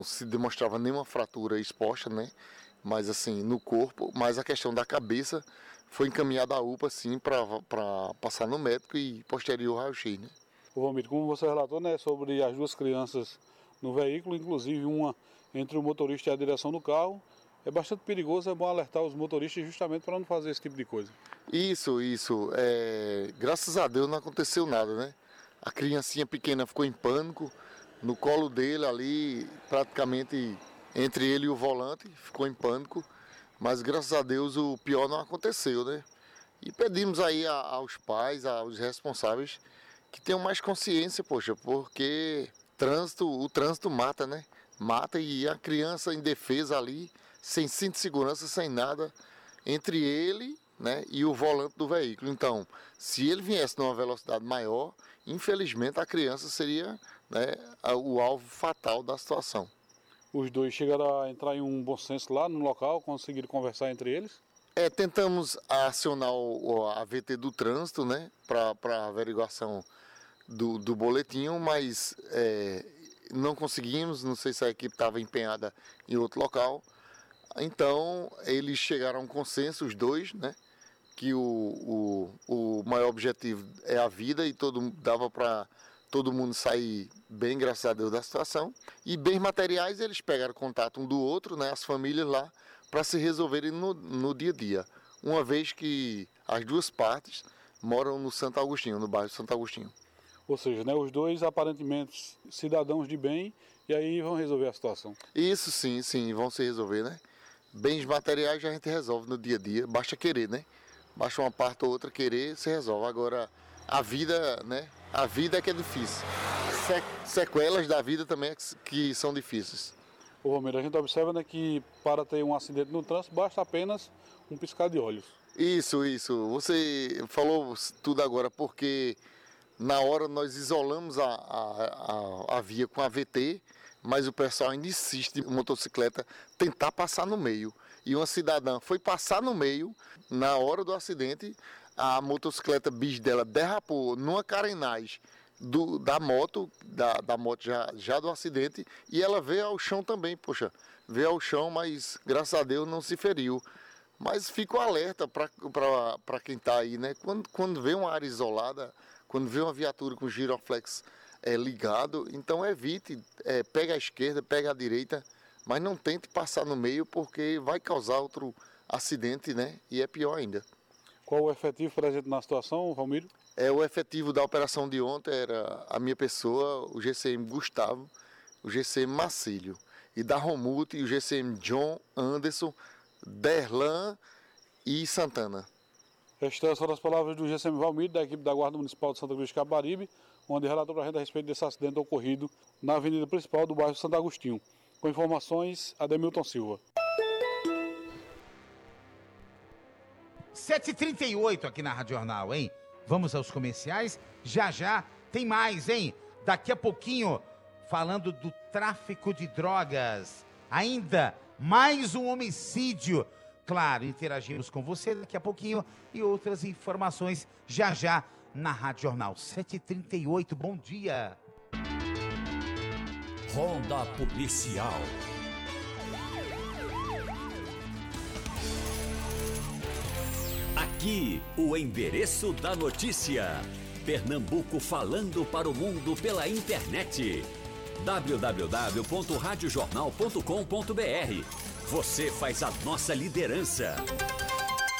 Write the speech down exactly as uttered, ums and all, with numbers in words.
se demonstrava nenhuma fratura exposta, né? Mas assim, no corpo, mas a questão da cabeça foi encaminhada à U P A, sim, para passar no médico e posterior raio-x, né? Ô Valmir, como você relatou, né, sobre as duas crianças no veículo, inclusive uma entre o motorista e a direção do carro, é bastante perigoso, é bom alertar os motoristas justamente para não fazer esse tipo de coisa. Isso, isso. É... Graças a Deus não aconteceu nada, né? A criancinha pequena ficou em pânico, no colo dele ali, praticamente entre ele e o volante, ficou em pânico, mas graças a Deus o pior não aconteceu, né? E pedimos aí a, aos pais, aos responsáveis, que tenham mais consciência, poxa, porque trânsito, o trânsito mata, né? Mata e a criança indefesa ali, sem cinto de segurança, sem nada, entre ele, né, e o volante do veículo. Então, se ele viesse numa velocidade maior, infelizmente a criança seria, né, o alvo fatal da situação. Os dois chegaram a entrar em um bom senso lá no local, conseguiram conversar entre eles? É, tentamos acionar o, a V T do trânsito, né, para averiguação do, do boletim, mas é, não conseguimos, não sei se a equipe estava empenhada em outro local. Então, eles chegaram a um consenso, os dois, né, que o, o, o maior objetivo é a vida e todo, dava para todo mundo sair bem, graças a Deus, da situação. E bens materiais, eles pegaram contato um do outro, né, as famílias lá, para se resolverem no, no dia a dia, uma vez que as duas partes moram no Santo Agostinho, no bairro Santo Agostinho. Ou seja, né, os dois aparentemente cidadãos de bem, e aí vão resolver a situação. Isso sim, sim, vão se resolver, né? Bens materiais a gente resolve no dia a dia, basta querer, né? Basta uma parte ou outra querer, se resolve. Agora, a vida, né? A vida é que é difícil. Sequelas da vida também é que são difíceis. Ô Romero, a gente observa, né, que para ter um acidente no trânsito basta apenas um piscar de olhos. Isso, isso. Você falou tudo agora, porque na hora nós isolamos a, a, a, a via com a V T, mas o pessoal ainda insiste, motocicleta, tentar passar no meio. E uma cidadã foi passar no meio, na hora do acidente, a motocicleta bis dela derrapou numa carenagem do, da moto, da, da moto já, já do acidente, e ela veio ao chão também, poxa, veio ao chão, mas graças a Deus não se feriu. Mas fica o alerta para quem está aí, né? Quando, quando vê uma área isolada, quando vê uma viatura com giroflex é, ligado, então evite, é, pega a esquerda, pega a direita, mas não tente passar no meio porque vai causar outro acidente, né? E é pior ainda. Qual o efetivo presente na situação, Valmir? É, o efetivo da operação de ontem era a minha pessoa, o G C M Gustavo, o G C M Marcílio, e da Romulte e o G C M John Anderson, Derlan e Santana. Estas foram as palavras do G C M Valmir, da equipe da Guarda Municipal de Santa Cruz de Capibaribe, onde relatou para a gente a respeito desse acidente ocorrido na avenida principal do bairro Santo Agostinho. Com informações, Ademilton Silva. sete e trinta e oito aqui na Rádio Jornal, hein? Vamos aos comerciais? Já já tem mais, hein? Daqui a pouquinho, falando do tráfico de drogas. Ainda mais um homicídio. Claro, interagimos com você daqui a pouquinho e outras informações já já na Rádio Jornal. sete e trinta e oito, bom dia. Ronda Policial. Aqui, o endereço da notícia. Pernambuco falando para o mundo pela internet. w w w ponto rádio jornal ponto com ponto b r. Você faz a nossa liderança.